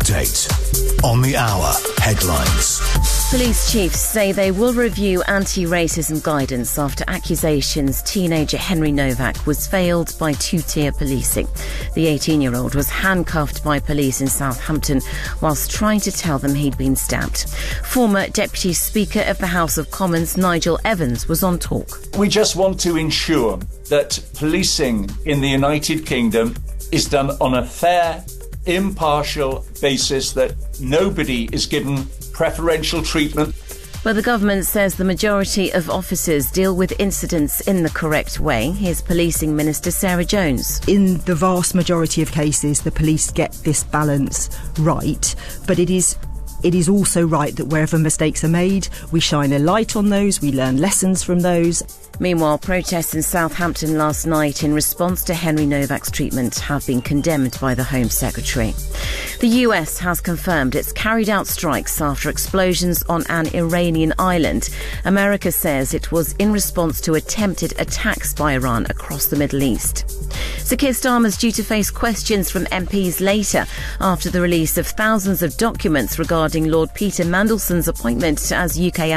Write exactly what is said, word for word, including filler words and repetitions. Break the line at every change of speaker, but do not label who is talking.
update on the hour headlines.
Police chiefs say they will review anti-racism guidance after accusations teenager Henry Novak was failed by two-tier policing. The eighteen-year-old was handcuffed by police in Southampton whilst trying to tell them he'd been stabbed. Former Deputy Speaker of the House of Commons Nigel Evans was on talk.
We just want to ensure that policing in the United Kingdom is done on a fair, impartial basis, that nobody is given preferential treatment.
But the government says the majority of officers deal with incidents in the correct way. Here's Policing Minister Sarah Jones.
In the vast majority of cases, the police get this balance right, but it is It is also right that wherever mistakes are made, we shine a light on those, we learn lessons from those.
Meanwhile, protests in Southampton last night in response to Henry Novak's treatment have been condemned by the Home Secretary. The U S has confirmed it's carried out strikes after explosions on an Iranian island. America says it was in response to attempted attacks by Iran across the Middle East. Sir Keir Starmer's due to face questions from M Ps later after the release of thousands of documents regarding Lord Peter Mandelson's appointment as U K